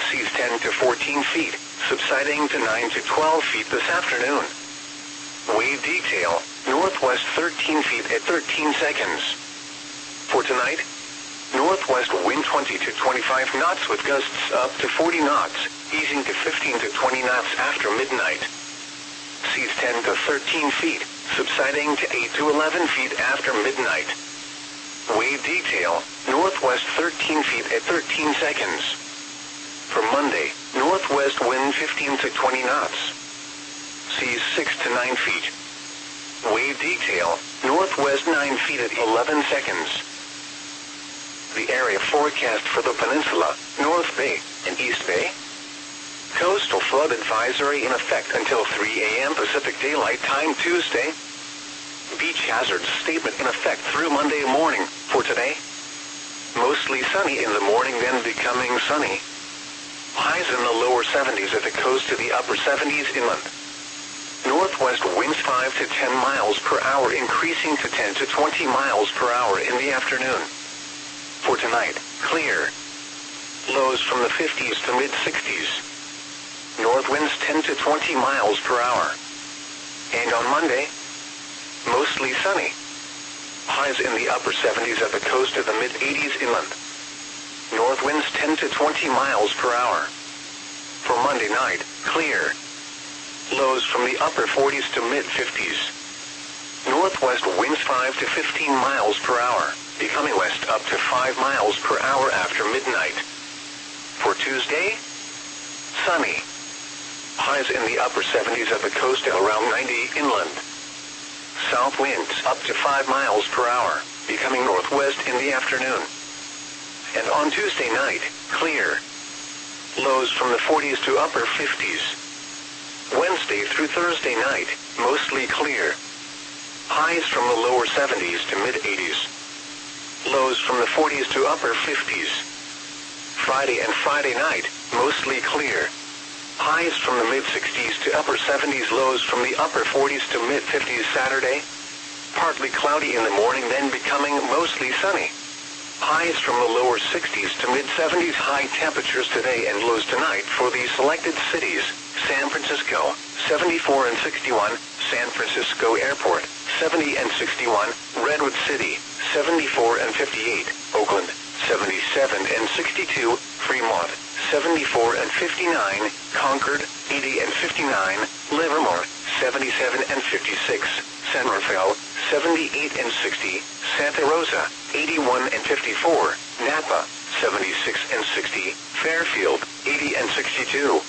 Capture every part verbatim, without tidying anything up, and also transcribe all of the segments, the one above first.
seas ten to fourteen feet, subsiding to nine to twelve feet this afternoon. Wave detail, northwest thirteen feet at thirteen seconds. For tonight, northwest wind twenty to twenty-five knots with gusts up to forty knots, easing to fifteen to twenty knots after midnight. Seas ten to thirteen feet, subsiding to eight to eleven feet after midnight. Wave detail, northwest thirteen feet at thirteen seconds. For Monday, northwest wind fifteen to twenty knots. Seas six to nine feet. Wave detail, northwest nine feet at eleven seconds. The area forecast for the peninsula, North Bay, and East Bay. Coastal flood advisory in effect until three a m Pacific Daylight Time Tuesday. Beach hazards statement in effect through Monday morning. For today, mostly sunny in the morning, then becoming sunny. Highs in the lower seventies at the coast to the upper seventies inland. Northwest winds five to ten miles per hour, increasing to ten to twenty miles per hour in the afternoon. For tonight, clear. Lows from the fifties to mid-sixties. North winds ten to twenty miles per hour. And on Monday, mostly sunny. Highs in the upper seventies at the coast to the mid-eighties inland. North winds ten to twenty miles per hour. For Monday night, clear. Lows from the upper forties to mid-fifties. Northwest winds five to fifteen miles per hour, becoming west up to five miles per hour after midnight. For Tuesday, sunny. Highs in the upper seventies at the coast at around ninety inland. South winds up to five miles per hour, becoming northwest in the afternoon. And on Tuesday night, clear. Lows from the forties to upper fifties. Wednesday through Thursday night, mostly clear. Highs from the lower seventies to mid-eighties. Lows from the forties to upper fifties. Friday and Friday night, mostly clear. Highs from the mid-sixties to upper seventies, lows from the upper forties to mid-fifties Saturday. Partly cloudy in the morning, then becoming mostly sunny. Highs from the lower sixties to mid-seventies, high temperatures today and lows tonight for the selected cities: San Francisco, seventy-four and sixty-one, San Francisco Airport, seventy and sixty-one, Redwood City, seventy-four and fifty-eight, Oakland, seventy-seven and sixty-two, Fremont, seventy-four and fifty-nine, Concord, eighty and fifty-nine, Livermore, seventy-seven and fifty-six, San Rafael, seventy-eight and sixty, Santa Rosa, eighty-one and fifty-four, Napa, seventy-six and sixty, Fairfield, eighty and sixty-two.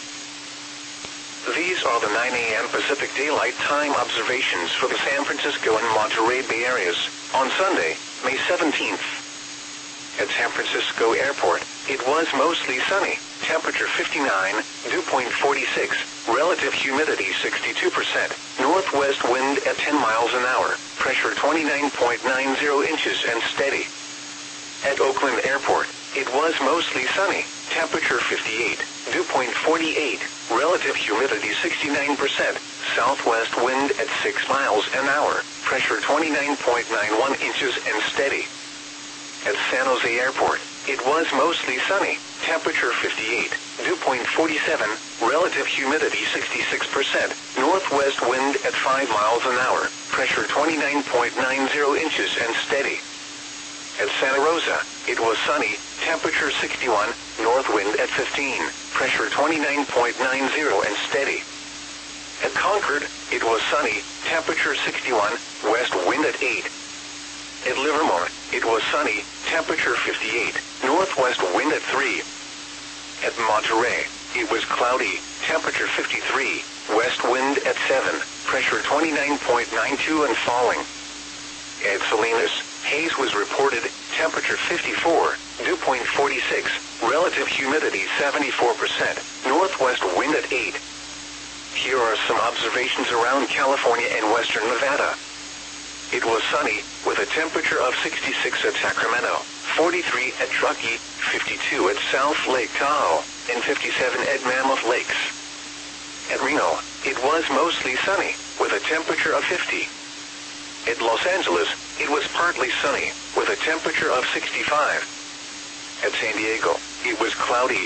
These are the nine a m Pacific Daylight Time observations for the San Francisco and Monterey Bay areas on Sunday, May seventeenth. At San Francisco Airport, it was mostly sunny, temperature fifty-nine, dew point forty-six, relative humidity sixty-two percent, northwest wind at ten miles an hour, pressure twenty-nine point nine zero inches and steady. At Oakland Airport, it was mostly sunny, temperature fifty-eight, dew point forty-eight, relative humidity sixty-nine percent, southwest wind at six miles an hour, pressure twenty-nine point nine one inches and steady. At San Jose Airport, it was mostly sunny, temperature fifty-eight, dew point forty-seven, relative humidity sixty-six percent, northwest wind at five miles an hour, pressure twenty-nine point nine zero inches and steady. At Santa Rosa, it was sunny, temperature sixty-one, north wind at fifteen, pressure twenty-nine point nine zero and steady. At Concord, it was sunny, temperature sixty-one, west wind at eight. At Livermore, it was sunny, temperature fifty-eight, northwest wind at three. At Monterey, it was cloudy, temperature fifty-three, west wind at seven, pressure twenty-nine point nine two and falling. At Salinas, haze was reported, temperature fifty-four, dew point forty-six, relative humidity seventy-four percent, northwest wind at eight. Here are some observations around California and western Nevada. It was sunny, with a temperature of sixty-six at Sacramento, forty-three at Truckee, fifty-two at South Lake Tahoe, and fifty-seven at Mammoth Lakes. At Reno, it was mostly sunny, with a temperature of fifty. At Los Angeles, it was partly sunny, with a temperature of sixty-five. At San Diego, it was cloudy,